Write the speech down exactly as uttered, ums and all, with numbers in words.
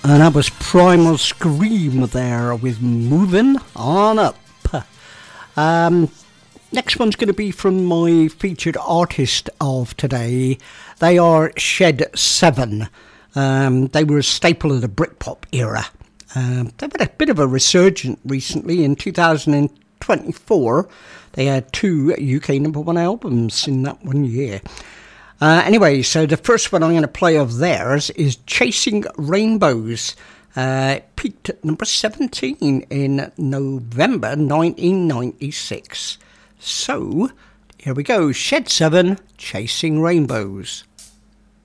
And that was Primal Scream there with Moving On Up. Um, next one's going to be from my featured artist of today. They are Shed seven. Um, they were a staple of the Britpop era. Um, they've had a bit of a resurgence recently. In two thousand twenty-four, they had two U K number one albums in that one year. Uh, anyway, so the first one I'm going to play of theirs is Chasing Rainbows. Uh, it peaked at number seventeen in November nineteen ninety-six. So, here we go. Shed seven, Chasing Rainbows.